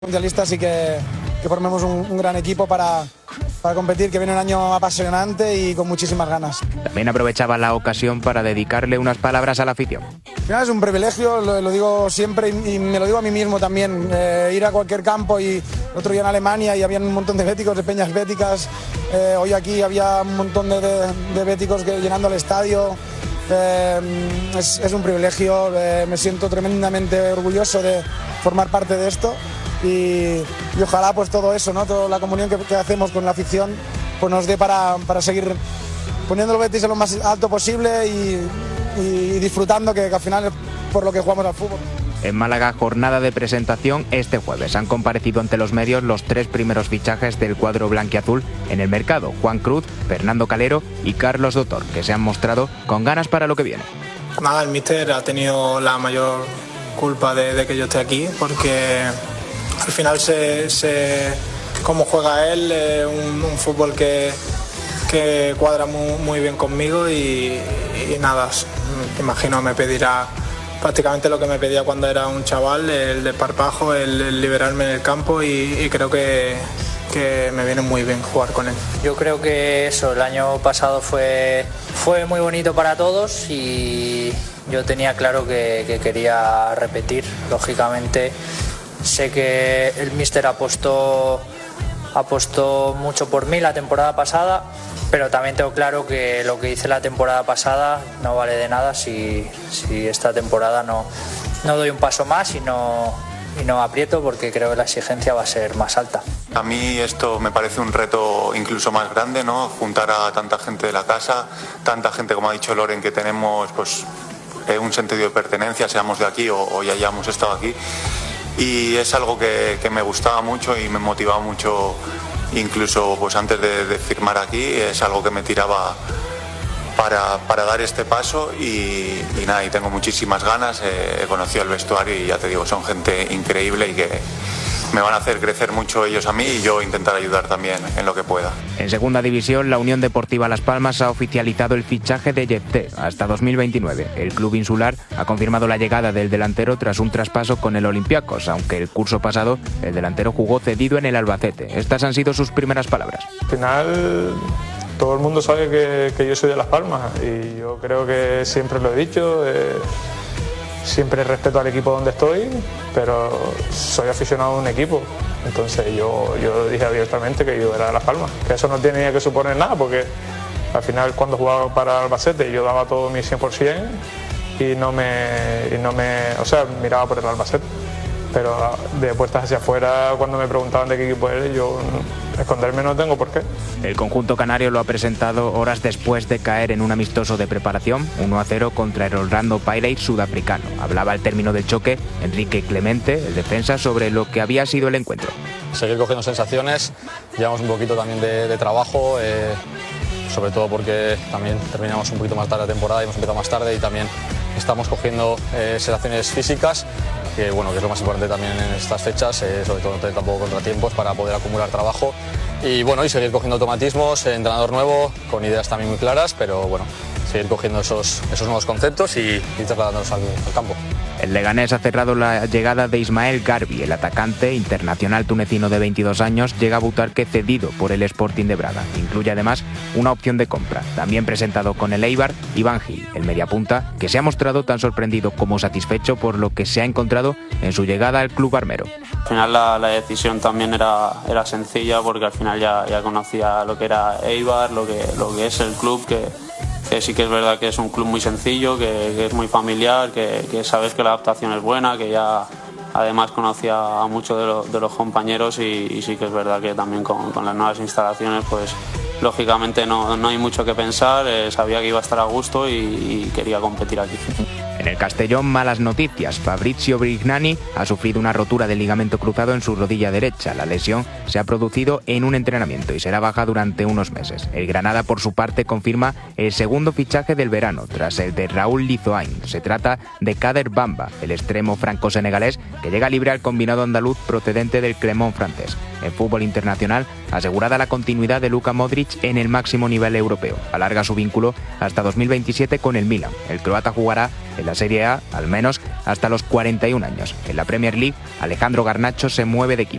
mundialistas y que formemos un gran equipo para competir, que viene un año apasionante y con muchísimas ganas. También aprovechaba la ocasión para dedicarle unas palabras a la afición. Al final es un privilegio, lo digo siempre y me lo digo a mí mismo también, ir a cualquier campo, y el otro día en Alemania y había un montón de béticos, de peñas béticas, hoy aquí había un montón de béticos llenando el estadio. Es un privilegio, me siento tremendamente orgulloso de formar parte de esto. Y ojalá pues todo eso, ¿no? Toda la comunión que hacemos con la afición pues nos dé para seguir poniendo el Betis en lo más alto posible y disfrutando, que al final es por lo que jugamos al fútbol. En Málaga, jornada de presentación este jueves. Han comparecido ante los medios los 3 primeros fichajes del cuadro blanquiazul en el mercado: Juan Cruz, Fernando Calero y Carlos Dotor, que se han mostrado con ganas para lo que viene. Nada, el míster ha tenido la mayor culpa de que yo esté aquí, porque al final cómo juega él, un fútbol que cuadra muy bien conmigo y nada, imagino me pedirá prácticamente lo que me pedía cuando era un chaval, el desparpajo, el liberarme en el campo, y creo que me viene muy bien jugar con él. Yo creo que eso, el año pasado fue muy bonito para todos y yo tenía claro que quería repetir. Lógicamente sé que el míster apostó mucho por mí la temporada pasada, pero también tengo claro que lo que hice la temporada pasada no vale de nada si esta temporada no doy un paso más y no aprieto, porque creo que la exigencia va a ser más alta. A mí esto me parece un reto incluso más grande, ¿no? Juntar a tanta gente de la casa, tanta gente, como ha dicho Loren, que tenemos pues un sentido de pertenencia, seamos de aquí o ya hayamos estado aquí. Y es algo que me gustaba mucho y me motivaba mucho, incluso pues antes de firmar aquí. Es algo que me tiraba para dar este paso y nada, y tengo muchísimas ganas. He conocido el vestuario y ya te digo, son gente increíble y que me van a hacer crecer mucho ellos a mí, y yo intentar ayudar también en lo que pueda. En segunda división, la Unión Deportiva Las Palmas ha oficializado el fichaje de Yepté hasta 2029. El club insular ha confirmado la llegada del delantero tras un traspaso con el Olympiacos, aunque el curso pasado el delantero jugó cedido en el Albacete. Estas han sido sus primeras palabras. Al final todo el mundo sabe que yo soy de Las Palmas, y yo creo que siempre lo he dicho. Siempre respeto al equipo donde estoy, pero soy aficionado a un equipo. Entonces yo dije abiertamente que yo era de Las Palmas, que eso no tenía que suponer nada, porque al final cuando jugaba para Albacete yo daba todo mi 100% y miraba por el Albacete. Pero de puertas hacia afuera, cuando me preguntaban de qué equipo eres, yo esconderme no tengo por qué. El conjunto canario lo ha presentado horas después de caer en un amistoso de preparación, 1-0 contra el Orlando Pirates sudafricano. Hablaba al término del choque Enrique Clemente, el defensa, sobre lo que había sido el encuentro. Seguir cogiendo sensaciones, llevamos un poquito también de trabajo, sobre todo porque también terminamos un poquito más tarde la temporada y hemos empezado más tarde, y también estamos cogiendo sensaciones físicas, que es lo más importante también en estas fechas, sobre todo no tener tampoco contratiempos para poder acumular trabajo y seguir cogiendo automatismos, entrenador nuevo, con ideas también muy claras, pero seguir cogiendo esos nuevos conceptos y trasladándolos al campo. El Leganés ha cerrado la llegada de Ismael Garbi. El atacante internacional tunecino de 22 años llega a Butarque cedido por el Sporting de Braga. Incluye además una opción de compra. También presentado con el Eibar, Iván Gil, el mediapunta, que se ha mostrado tan sorprendido como satisfecho por lo que se ha encontrado en su llegada al club armero. Al final la decisión también era sencilla, porque al final ya conocía lo que era Eibar, lo que es el club, que sí que es verdad que es un club muy sencillo, que es muy familiar, que sabes que la adaptación es buena, que ya además conocía a muchos de los compañeros y sí que es verdad que también con las nuevas instalaciones pues lógicamente no hay mucho que pensar, sabía que iba a estar a gusto y quería competir aquí. En el Castellón, malas noticias. Fabrizio Brignani ha sufrido una rotura del ligamento cruzado en su rodilla derecha. La lesión se ha producido en un entrenamiento y será baja durante unos meses. El Granada, por su parte, confirma el segundo fichaje del verano, tras el de Raúl Lizoain. Se trata de Kader Bamba, el extremo franco-senegalés, que llega libre al combinado andaluz procedente del Clermont francés. En fútbol internacional, asegurada la continuidad de Luka Modric en el máximo nivel europeo. Alarga su vínculo hasta 2027 con el Milan. El croata jugará en la Serie A al menos hasta los 41 años. En la Premier League, Alejandro Garnacho se mueve de equipo.